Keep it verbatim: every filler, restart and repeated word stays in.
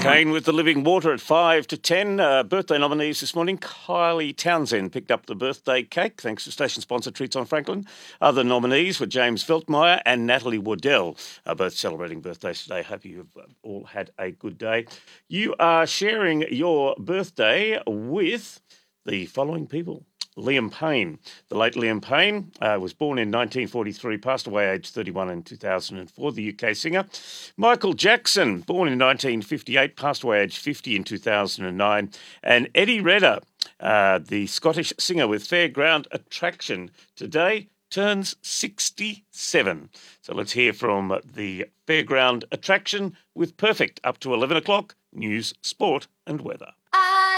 Kane with the living water at five to ten. Uh, birthday nominees this morning. Kylie Townsend picked up the birthday cake thanks to station sponsor Treats on Franklin. Other nominees were James Feltmeyer and Natalie Waddell, uh, both celebrating birthdays today. Hope you've all had a good day. You are sharing your birthday with the following people. Liam Payne. The late Liam Payne uh, was born in nineteen forty-three, passed away aged thirty-one in two thousand four, the U K singer. Michael Jackson, born in nineteen fifty-eight, passed away aged fifty in two thousand nine. And Eddie Redder, uh, the Scottish singer with Fairground Attraction, today turns sixty-seven. So let's hear from the Fairground Attraction with Perfect up to eleven o'clock, news, sport and weather. I